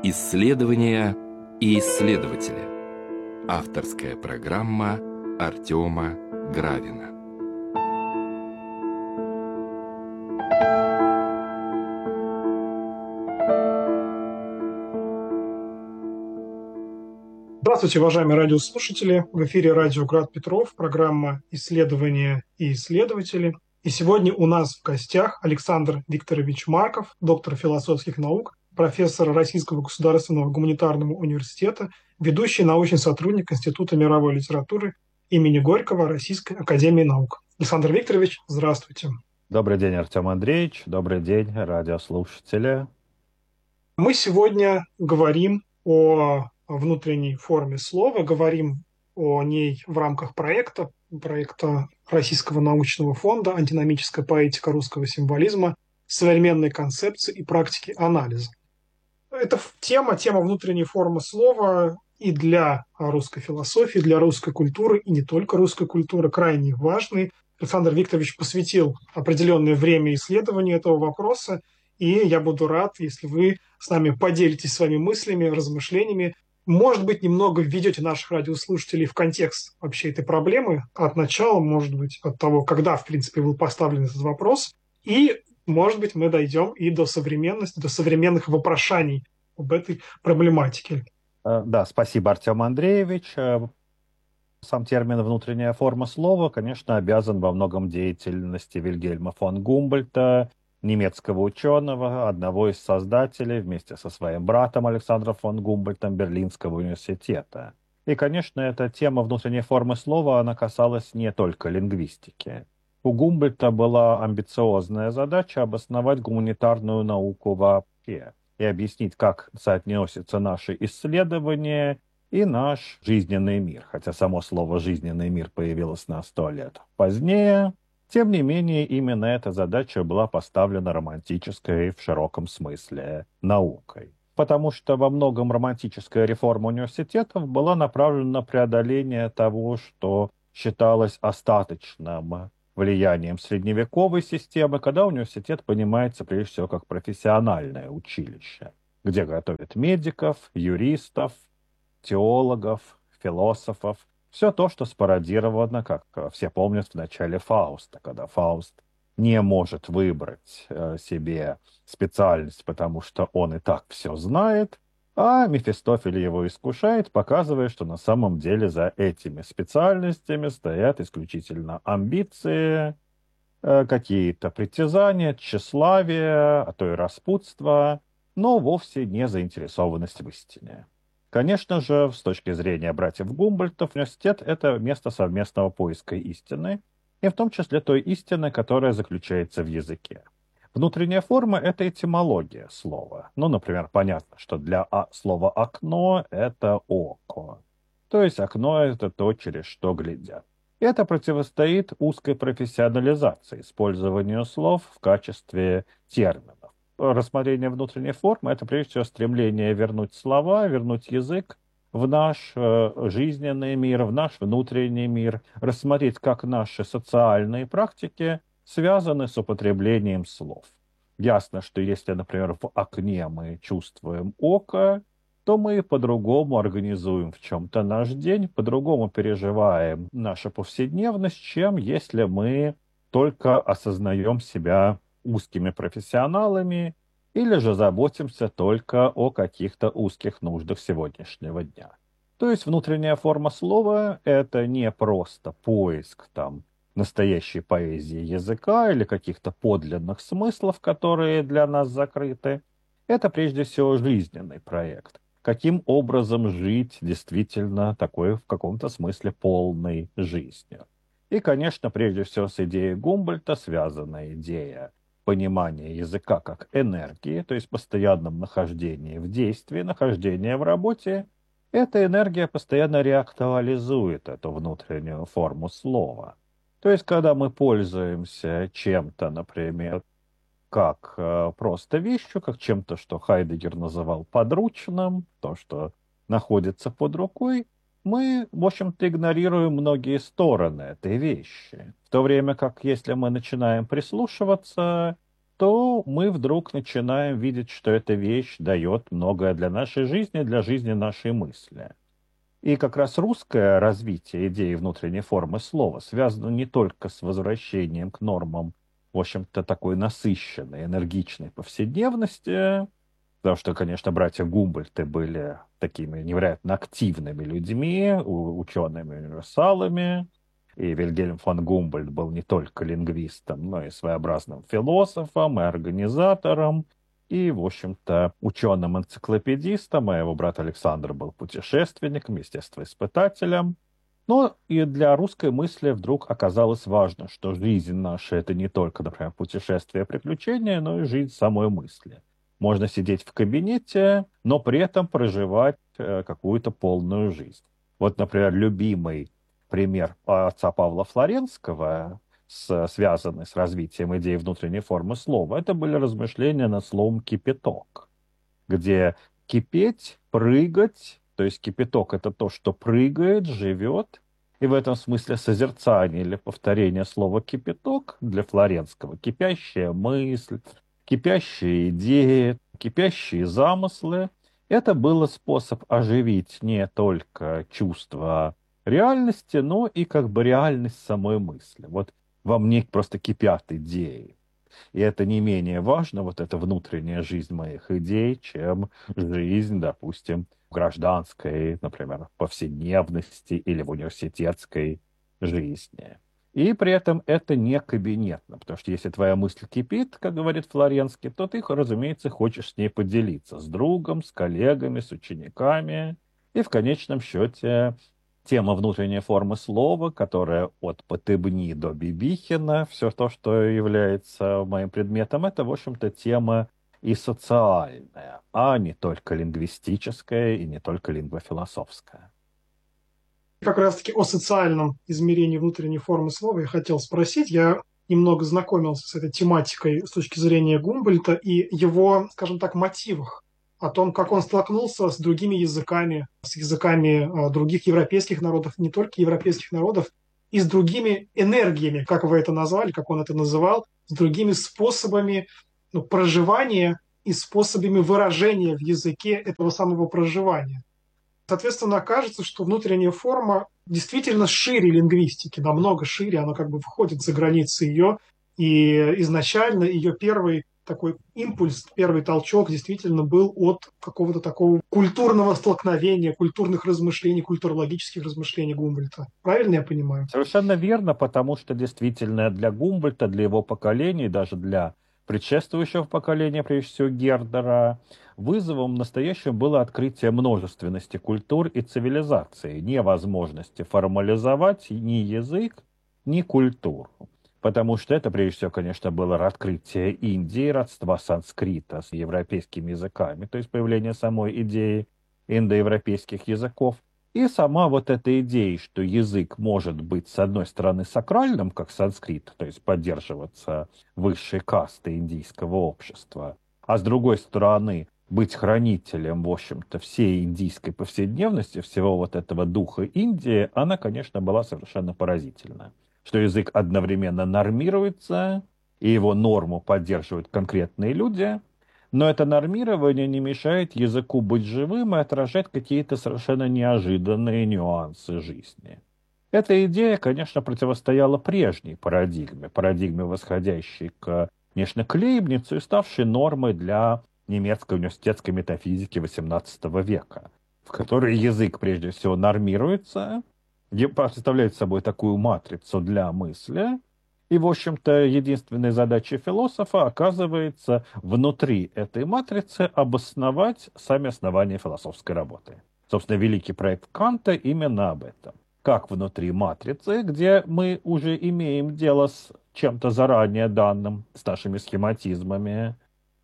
Исследования и исследователи. Авторская программа Артема Гравина. Здравствуйте, уважаемые радиослушатели. В эфире радио Град Петров, программа «Исследования и исследователи». И сегодня у нас в гостях Александр Викторович Марков, доктор философских наук, профессор Российского государственного гуманитарного университета, ведущий научный сотрудник Института мировой литературы имени Горького Российской академии наук. Александр Викторович, здравствуйте. Добрый день, Артем Андреевич. Добрый день, радиослушатели. Мы сегодня говорим о внутренней форме слова, говорим о ней в рамках проекта Российского научного фонда «Антиномическая поэтика русского символизма. Современные концепции и практики анализа». Это тема внутренней формы слова и для русской философии, для русской культуры, и не только русской культуры, крайне важный. Александр Викторович посвятил определенное время исследованию этого вопроса, и я буду рад, если вы с нами поделитесь своими мыслями, размышлениями, может быть, немного введете наших радиослушателей в контекст вообще этой проблемы, от начала, может быть, от того, когда, в принципе, был поставлен этот вопрос, и, может быть, мы дойдем и до современности, до современных вопрошаний об этой проблематике. Да, спасибо, Артем Андреевич. Сам термин «внутренняя форма слова», конечно, обязан во многом деятельности Вильгельма фон Гумбольдта, немецкого ученого, одного из создателей вместе со своим братом Александром фон Гумбольдтом Берлинского университета. И, конечно, эта тема внутренней формы слова, она касалась не только лингвистики. У Гумбольдта была амбициозная задача обосновать гуманитарную науку вообще и объяснить, как соотносятся наши исследования и наш жизненный мир. Хотя само слово «жизненный мир» появилось на 100 лет позднее. Тем не менее, именно эта задача была поставлена романтической в широком смысле наукой. Потому что во многом романтическая реформа университетов была направлена на преодоление того, что считалось остаточным влиянием средневековой системы, когда университет понимается прежде всего как профессиональное училище, где готовят медиков, юристов, теологов, философов. Все то, что спародировано, как все помнят, в начале Фауста, когда Фауст не может выбрать себе специальность, потому что он и так все знает, а Мефистофель его искушает, показывая, что на самом деле за этими специальностями стоят исключительно амбиции, какие-то притязания, тщеславие, а то и распутство, но вовсе не заинтересованность в истине. Конечно же, с точки зрения братьев Гумбольдтов, университет — это место совместного поиска истины, и в том числе той истины, которая заключается в языке. Внутренняя форма — это этимология слова. Ну, например, понятно, что для слова «окно» — это «око». То есть окно — это то, через что глядят. Это противостоит узкой профессионализации, использованию слов в качестве терминов. Рассмотрение внутренней формы — это прежде всего стремление вернуть слова, вернуть язык в наш жизненный мир, в наш внутренний мир, рассмотреть, как наши социальные практики связаны с употреблением слов. Ясно, что если, например, в окне мы чувствуем око, то мы по-другому организуем в чем-то наш день, по-другому переживаем нашу повседневность, чем если мы только осознаем себя узкими профессионалами или же заботимся только о каких-то узких нуждах сегодняшнего дня. То есть внутренняя форма слова — это не просто поиск настоящей поэзии языка или каких-то подлинных смыслов, которые для нас закрыты. Это прежде всего жизненный проект. Каким образом жить действительно такой в каком-то смысле полной жизнью. И, конечно, прежде всего с идеей Гумбольдта связана идея понимания языка как энергии, то есть постоянном нахождении в действии, нахождении в работе. Эта энергия постоянно реактуализует эту внутреннюю форму слова. То есть, когда мы пользуемся чем-то, например, как просто вещью, как чем-то, что Хайдеггер называл подручным, то, что находится под рукой, мы, в общем-то, игнорируем многие стороны этой вещи. В то время как, если мы начинаем прислушиваться, то мы вдруг начинаем видеть, что эта вещь дает многое для нашей жизни, для жизни нашей мысли. И как раз русское развитие идеи внутренней формы слова связано не только с возвращением к нормам, в общем-то, такой насыщенной, энергичной повседневности, потому что, конечно, братья Гумбольдты были такими невероятно активными людьми, учеными-универсалами, и Вильгельм фон Гумбольдт был не только лингвистом, но и своеобразным философом, и организатором, и, в общем-то, ученым-энциклопедистом, а его брат Александр был путешественником, естествоиспытателем. Но и для русской мысли вдруг оказалось важно, что жизнь наша — это не только, например, путешествие, приключения, но и жизнь самой мысли. Можно сидеть в кабинете, но при этом проживать какую-то полную жизнь. Вот, например, любимый пример отца Павла Флоренского, связанный с развитием идеи внутренней формы слова, это были размышления над словом «кипяток», где кипеть, прыгать, то есть кипяток — это то, что прыгает, живет, и в этом смысле созерцание или повторение слова «кипяток» для Флоренского — кипящая мысль, кипящие идеи, кипящие замыслы — это был способ оживить не только чувство реальности, но и как бы реальность самой мысли. Вот во мне просто кипят идеи. И это не менее важно, вот эта внутренняя жизнь моих идей, чем жизнь, допустим, в гражданской, например, повседневности или в университетской жизни. И при этом это не кабинетно, потому что если твоя мысль кипит, как говорит Флоренский, то ты, разумеется, хочешь с ней поделиться с другом, с коллегами, с учениками. И в конечном счете тема внутренней формы слова, которая от Потебни до Бибихина, все то, что является моим предметом, это, в общем-то, тема и социальная, а не только лингвистическая и не только лингвофилософская. Как раз-таки о социальном измерении внутренней формы слова я хотел спросить. Я немного знакомился с этой тематикой с точки зрения Гумбольдта и его, скажем так, мотивах, о том, как он столкнулся с другими языками, с языками других европейских народов, не только европейских народов, и с другими энергиями, как вы это назвали, как он это называл, с другими способами проживания и способами выражения в языке этого самого проживания. Соответственно, кажется, что внутренняя форма действительно шире лингвистики, намного шире, она как бы выходит за границы ее, и изначально ее первый такой импульс, первый толчок действительно был от какого-то такого культурного столкновения, культурных размышлений, культурологических размышлений Гумбольдта. Правильно я понимаю? Совершенно верно, потому что действительно для Гумбольдта, для его поколения, даже для предшествующего поколения, прежде всего Гердера, вызовом настоящим было открытие множественности культур и цивилизаций, невозможности формализовать ни язык, ни культуру. Потому что это, прежде всего, конечно, было открытие Индии, родства санскрита с европейскими языками, то есть появление самой идеи индоевропейских языков. И сама вот эта идея, что язык может быть, с одной стороны, сакральным, как санскрит, то есть поддерживаться высшей кастой индийского общества, а с другой стороны, быть хранителем, в общем-то, всей индийской повседневности, всего вот этого духа Индии, она, конечно, была совершенно поразительна. Что язык одновременно нормируется, и его норму поддерживают конкретные люди, но это нормирование не мешает языку быть живым и отражать какие-то совершенно неожиданные нюансы жизни. Эта идея, конечно, противостояла прежней парадигме, восходящей конечно, к Лейбницу и ставшей нормой для немецкой университетской метафизики XVIII века, в которой язык, прежде всего, нормируется, представляет собой такую матрицу для мысли, и, в общем-то, единственной задачей философа оказывается внутри этой матрицы обосновать сами основания философской работы. Собственно, великий проект Канта именно об этом. Как внутри матрицы, где мы уже имеем дело с чем-то заранее данным, с нашими схематизмами,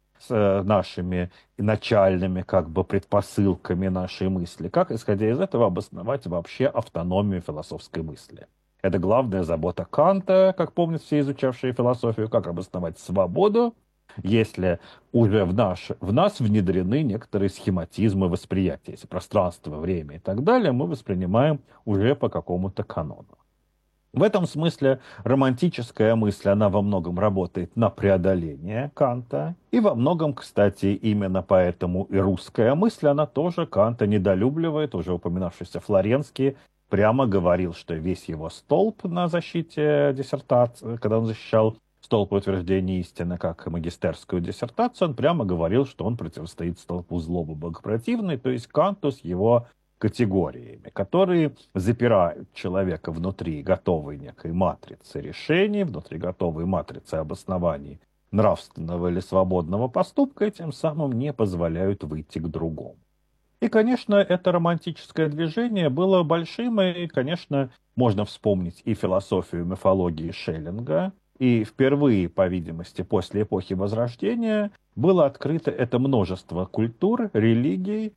с нашими начальными как бы предпосылками нашей мысли, как, исходя из этого, обосновать вообще автономию философской мысли. Это главная забота Канта, как помнят все изучавшие философию, как обосновать свободу, если уже в нас внедрены некоторые схематизмы восприятия. Если пространство, время и так далее мы воспринимаем уже по какому-то канону. В этом смысле романтическая мысль, она во многом работает на преодоление Канта. И во многом, кстати, именно поэтому и русская мысль, она тоже Канта недолюбливает. Уже упоминавшийся Флоренский прямо говорил, что весь его столб на защите диссертации, когда он защищал столб утверждения истины как магистерскую диссертацию, он прямо говорил, что он противостоит столпу злобы богопротивной, то есть Канту с его категориями, которые запирают человека внутри готовой некой матрицы решений, внутри готовой матрицы обоснований нравственного или свободного поступка, и тем самым не позволяют выйти к другому. И, конечно, это романтическое движение было большим, и, конечно, можно вспомнить и философию мифологии Шеллинга, и впервые, по видимости, после эпохи Возрождения было открыто это множество культур, религий,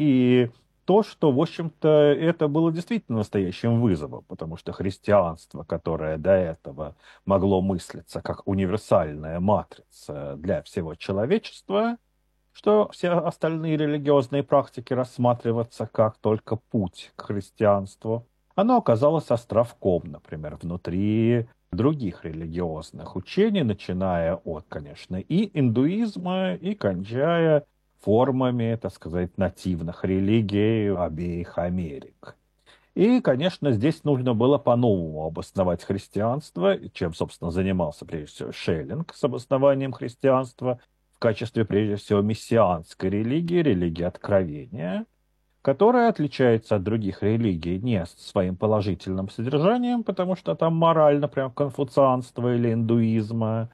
и то, что, в общем-то, это было действительно настоящим вызовом, потому что христианство, которое до этого могло мыслиться как универсальная матрица для всего человечества, что все остальные религиозные практики рассматриваться как только путь к христианству, оно оказалось островком, например, внутри других религиозных учений, начиная от, конечно, и индуизма, и кончая формами, так сказать, нативных религий обеих Америк. И, конечно, здесь нужно было по-новому обосновать христианство, чем, собственно, занимался прежде всего Шеллинг с обоснованием христианства в качестве, прежде всего, мессианской религии, религии откровения, которая отличается от других религий не своим положительным содержанием, потому что там мораль, например, конфуцианства или индуизма,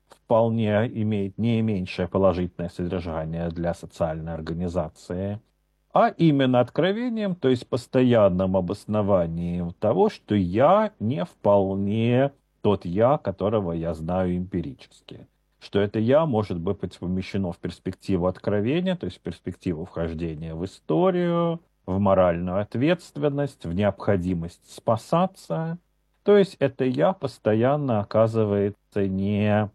вполне имеет не меньшее положительное содержание для социальной организации, а именно откровением, то есть постоянным обоснованием того, что я не вполне тот я, которого я знаю эмпирически. Что это я может быть помещено в перспективу откровения, то есть в перспективу вхождения в историю, в моральную ответственность, в необходимость спасаться. То есть это я постоянно оказывается не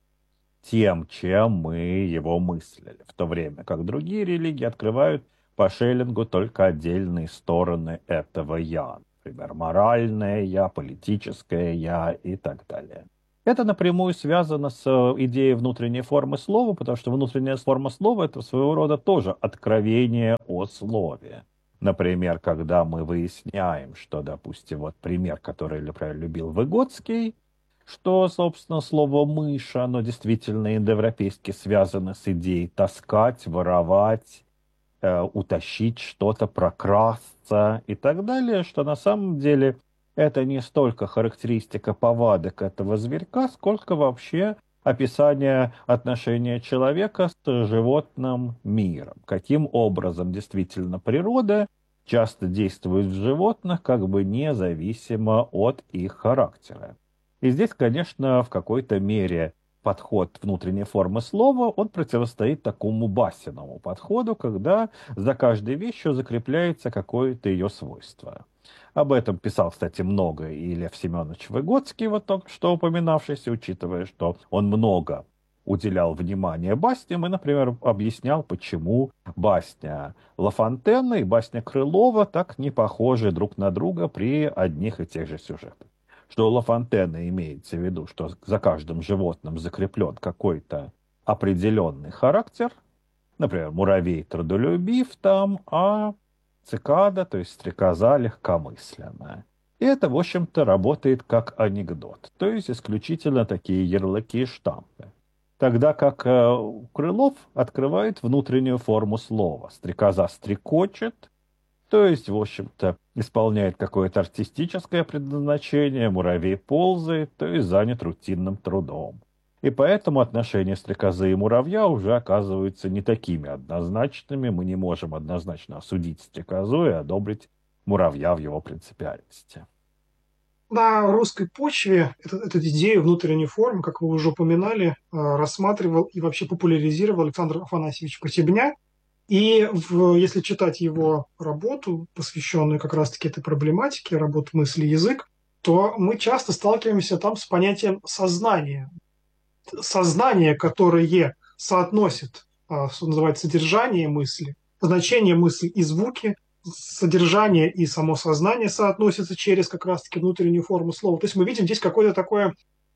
тем, чем мы его мыслили, в то время как другие религии открывают по Шеллингу только отдельные стороны этого «я», например, моральное «я», политическое «я» и так далее. Это напрямую связано с идеей внутренней формы слова, потому что внутренняя форма слова — это своего рода тоже откровение о слове. Например, когда мы выясняем, что, допустим, вот пример, который, например, любил Выгодский, что, собственно, слово «мышь», оно действительно индоевропейски связано с идеей таскать, воровать, утащить что-то, прокрасться и так далее, что на самом деле это не столько характеристика повадок этого зверька, сколько вообще описание отношения человека с животным миром. Каким образом действительно природа часто действует в животных, как бы независимо от их характера. И здесь, конечно, в какой-то мере подход внутренней формы слова, он противостоит такому Басиному подходу, когда за каждой вещью закрепляется какое-то ее свойство. Об этом писал, кстати, много и Лев Семенович Выгодский, вот только что упоминавшийся, учитывая, что он много уделял внимания басням и, например, объяснял, почему басня Ла Фонтена и басня Крылова так не похожи друг на друга при одних и тех же сюжетах. Что у Ла Фонтена имеется в виду, что за каждым животным закреплен какой-то определенный характер, например, муравей трудолюбив там, а цикада, то есть стрекоза, легкомысленная. И это, в общем-то, работает как анекдот, то есть исключительно такие ярлыки и штампы. Тогда как Крылов открывает внутреннюю форму слова. Стрекоза стрекочет, то есть, в общем-то, исполняет какое-то артистическое предназначение, муравей ползает, то есть занят рутинным трудом. И поэтому отношения стрекозы и муравья уже оказываются не такими однозначными. Мы не можем однозначно осудить стрекозу и одобрить муравья в его принципиальности. На русской почве эту идею внутренней формы, как вы уже упоминали, рассматривал и вообще популяризировал Александр Афанасьевич Потебня. И если читать его работу, посвященную как раз-таки этой проблематике, работу «Мысль и язык», то мы часто сталкиваемся там с понятием сознания. Сознание, которое соотносит, что называется, содержание мысли, значение мысли и звуки содержание и само сознание соотносятся через как раз-таки внутреннюю форму слова. То есть мы видим здесь какое-то такое,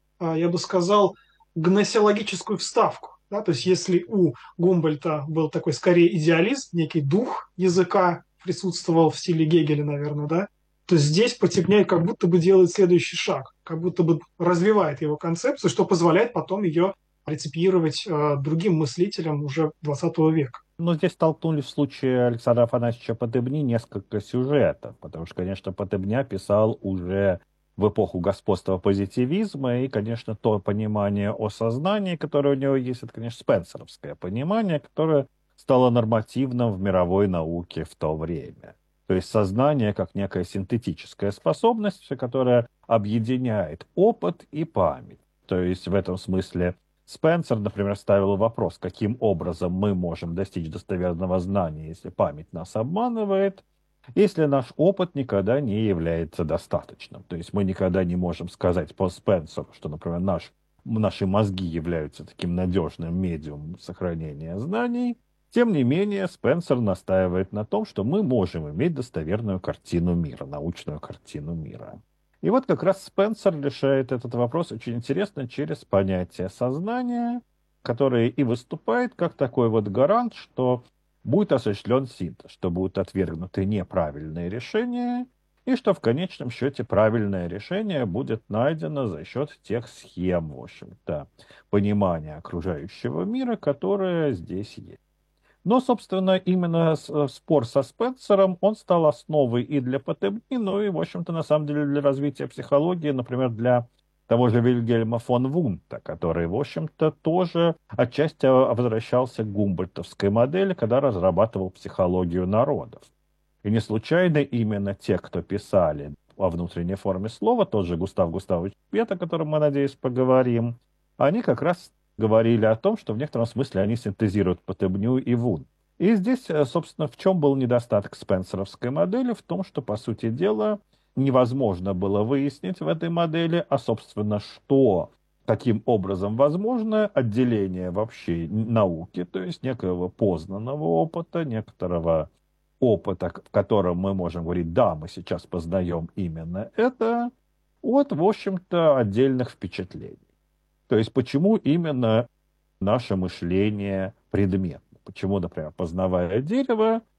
я бы сказал, гносеологическую вставку. Да? То есть если у Гумбольдта был такой скорее идеалист, некий дух языка присутствовал в стиле Гегеля, наверное, да, то здесь Потебняк как будто бы делает следующий шаг, как будто бы развивает его концепцию, что позволяет потом ее реципировать другим мыслителям уже XX века. Но здесь столкнулись в случае Александра Афанасьевича Потебни несколько сюжетов, потому что, конечно, Потебня писал уже в эпоху господства позитивизма, и, конечно, то понимание о сознании, которое у него есть, это, конечно, спенсеровское понимание, которое стало нормативным в мировой науке в то время. То есть сознание как некая синтетическая способность, которая объединяет опыт и память. То есть в этом смысле Спенсер, например, ставил вопрос, каким образом мы можем достичь достоверного знания, если память нас обманывает, если наш опыт никогда не является достаточным. То есть мы никогда не можем сказать по Спенсеру, что, например, наши мозги являются таким надежным медиумом сохранения знаний. Тем не менее, Спенсер настаивает на том, что мы можем иметь достоверную картину мира, научную картину мира. И вот как раз Спенсер решает этот вопрос очень интересно через понятие сознания, которое и выступает как такой вот гарант, что будет осуществлен синтез, что будут отвергнуты неправильные решения, и что в конечном счете правильное решение будет найдено за счет тех схем, в общем-то, понимания окружающего мира, которое здесь есть. Но, собственно, именно спор со Спенсером, он стал основой и для Потебни, ну и, в общем-то, на самом деле для развития психологии, например, для того же Вильгельма фон Вундта, который, в общем-то, тоже отчасти возвращался к гумбольдтовской модели, когда разрабатывал психологию народов. И не случайно именно те, кто писали о внутренней форме слова, тот же Густав Густавович Пет, о котором мы, надеюсь, поговорим, они как раз говорили о том, что в некотором смысле они синтезируют Потебню и Вундт. И здесь, собственно, в чем был недостаток спенсеровской модели? В том, что, по сути дела, невозможно было выяснить в этой модели, а, собственно, что, каким образом возможно отделение вообще науки, то есть некоего познанного опыта, некоторого опыта, в котором мы можем говорить, да, мы сейчас познаем именно это, от, в общем-то, отдельных впечатлений. То есть почему именно наше мышление предметно? Почему, например, познавая дерево,